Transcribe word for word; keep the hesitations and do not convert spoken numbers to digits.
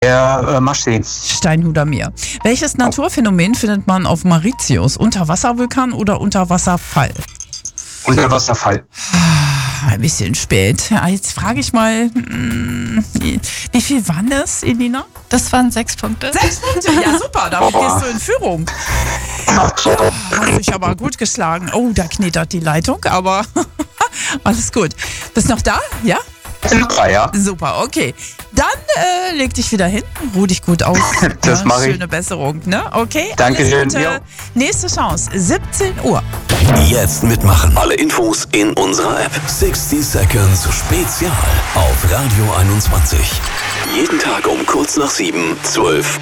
Der äh, Maschsee. Steinhuder Meer. Welches Naturphänomen findet man auf Mauritius? Unterwasservulkan oder Unterwasserfall? Unterwasserfall. Ein bisschen spät. Ja, jetzt frage ich mal, mh, wie viel waren das, Elina? Das waren sechs Punkte. Sechs Punkte, ja super, damit Boah. gehst du in Führung. Hast dich aber gut geschlagen. Oh, da knetert die Leitung, aber alles gut. Bist noch da? Ja? Ja, ja. Super, okay. Dann äh, leg dich wieder hin, ruh dich gut aus. Das Ja, mache ich. Schöne Besserung, ne? Okay, Dankeschön, alles Gute. jo. Nächste Chance, siebzehn Uhr. Jetzt mitmachen. Alle Infos in unserer App. sechzig Seconds Spezial auf Radio einundzwanzig. Jeden Tag um kurz nach sieben, zwölf